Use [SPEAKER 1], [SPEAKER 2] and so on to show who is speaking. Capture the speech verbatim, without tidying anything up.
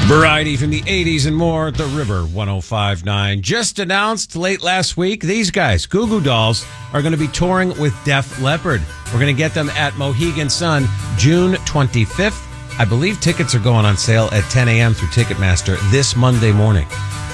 [SPEAKER 1] Variety from the eighties and more at the River one oh five point nine. Just announced late last week, these guys, Goo Goo Dolls, are going to be touring with Def Leppard. We're going to get them at Mohegan Sun June twenty-fifth. I believe tickets are going on sale at ten a.m. through Ticketmaster this Monday morning.